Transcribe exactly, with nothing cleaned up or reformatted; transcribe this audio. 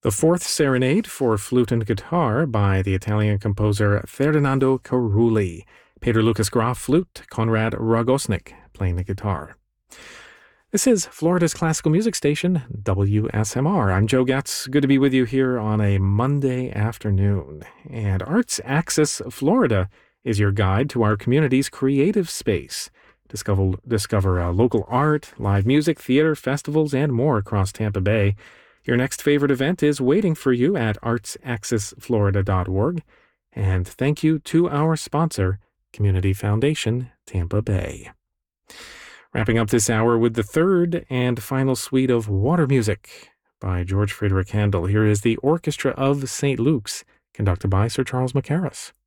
The Fourth Serenade for Flute and Guitar by the Italian composer Ferdinando Carulli. Peter Lucas Graf, flute, Konrad Rogosnik, playing the guitar. This is Florida's classical music station, W S M R. I'm Joe Getz. Good to be with you here on a Monday afternoon. And Arts Axis Florida is your guide to our community's creative space. Discover, discover uh, local art, live music, theater, festivals, and more across Tampa Bay. Your next favorite event is waiting for you at arts axis florida dot org. And thank you to our sponsor, Community Foundation, Tampa Bay. Wrapping up this hour with the third and final suite of Water Music by George Frederick Handel. Here is the Orchestra of Saint Luke's, conducted by Sir Charles Mackerras.